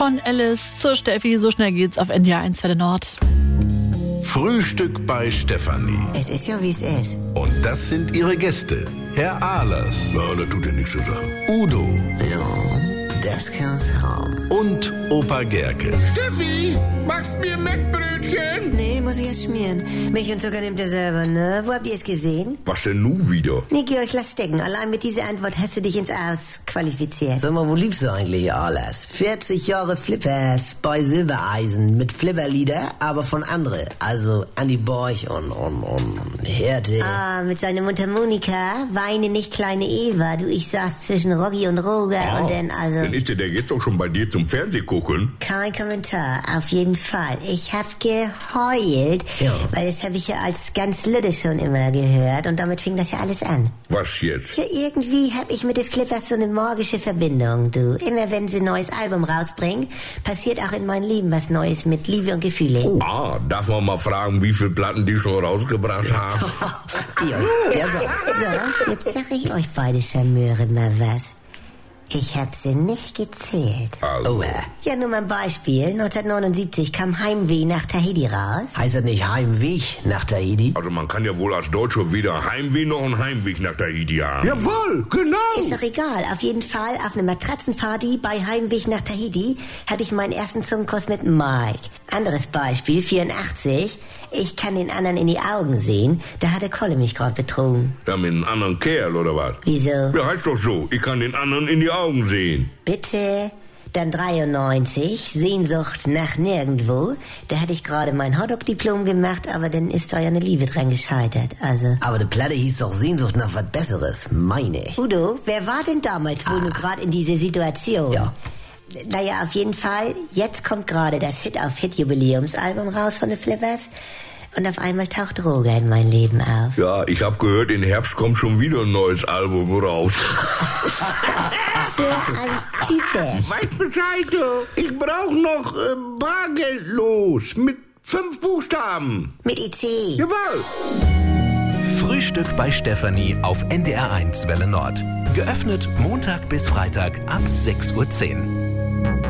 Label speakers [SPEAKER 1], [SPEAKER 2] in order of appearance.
[SPEAKER 1] Von Alice zur Steffi, so schnell geht's auf NDR 1 Welle Nord.
[SPEAKER 2] Frühstück bei Stefanie.
[SPEAKER 3] Es ist ja, wie es ist.
[SPEAKER 2] Und das sind ihre Gäste. Herr Ahlers.
[SPEAKER 4] Ja, das tut ja nichts zur Sache.
[SPEAKER 2] Udo.
[SPEAKER 3] Ja, das kann's haben.
[SPEAKER 2] Und Opa Gerke.
[SPEAKER 4] Steffi, machst mir Mettbrötchen?
[SPEAKER 3] Nee, muss ich erst schmieren. Milch und Zucker nimmt er selber, ne? Wo habt ihr es gesehen?
[SPEAKER 4] Was denn nun wieder?
[SPEAKER 3] Nee, Georg, lass stecken. Allein mit dieser Antwort hast du dich ins Aus qualifiziert.
[SPEAKER 5] Sag mal, wo liebst du eigentlich, Ahlers? 40 Jahre Flippers bei Silbereisen mit Flipperlieder, aber von anderen. Also Andy Borch und Härte.
[SPEAKER 3] Ah, mit seiner Mundharmonika. Weine nicht, kleine Eva. Du, ich saß zwischen Rocky und Roger und dann
[SPEAKER 4] Dann ist der jetzt auch schon bei dir zum Fernseh gucken?
[SPEAKER 3] Kein Kommentar, auf jeden Fall. Ich hab geheult,
[SPEAKER 5] Ja.
[SPEAKER 3] weil das habe ich ja als ganz Lütte schon immer gehört und damit fing das ja alles an.
[SPEAKER 4] Was jetzt?
[SPEAKER 3] Ja, irgendwie hab ich mit den Flippers so eine magische Verbindung, du. Immer wenn sie ein neues Album rausbringen, passiert auch in meinem Leben was Neues mit Liebe und Gefühle.
[SPEAKER 4] Darf man mal fragen, wie viele Platten die schon rausgebracht haben?
[SPEAKER 5] Georg, der sagt's.
[SPEAKER 3] So, jetzt sag ich euch beide Charmeure mal was. Ich hab sie nicht gezählt.
[SPEAKER 4] Also,
[SPEAKER 3] Ja, nur mal ein Beispiel. 1979 kam Heimweh nach Tahiti raus.
[SPEAKER 5] Heißt das nicht Heimweg nach Tahiti?
[SPEAKER 4] also man kann ja wohl als Deutscher weder Heimweh noch einen Heimweg nach Tahiti haben. Jawohl, genau.
[SPEAKER 3] Ist doch egal. Auf jeden Fall, auf einer Matratzenparty bei Heimweg nach Tahiti hatte ich meinen ersten Zungenkuss mit Mike. Anderes Beispiel, 84. Ich kann den anderen in die Augen sehen. Da hat der Kolle mich gerade betrogen.
[SPEAKER 4] Da mit einem anderen Kerl, oder was?
[SPEAKER 3] Wieso?
[SPEAKER 4] Ja, heißt doch so. Ich kann den anderen in die Augen sehen.
[SPEAKER 3] Bitte? Dann 93, Sehnsucht nach nirgendwo. Da hatte ich gerade mein Hotdog-Diplom gemacht, aber dann ist da ja eine Liebe dran gescheitert. Also.
[SPEAKER 5] Aber die Platte hieß doch Sehnsucht nach was Besseres, meine ich.
[SPEAKER 3] Udo, wer war denn damals wohl nur gerade in dieser Situation?
[SPEAKER 5] Ja.
[SPEAKER 3] Naja, auf jeden Fall, jetzt kommt gerade das Hit-auf-Hit-Jubiläumsalbum raus von den Flippers und auf einmal taucht Roger in mein Leben auf.
[SPEAKER 4] Ja, ich hab gehört, im Herbst kommt schon wieder ein neues Album raus.
[SPEAKER 3] So ein Typisch.
[SPEAKER 4] Weiß Bescheid, du. Ich brauch noch Bargeld los mit 5 Buchstaben.
[SPEAKER 3] Mit IC.
[SPEAKER 4] Jawohl.
[SPEAKER 6] Frühstück bei Stefanie auf NDR 1 Welle Nord. Geöffnet Montag bis Freitag ab 6:10 Uhr.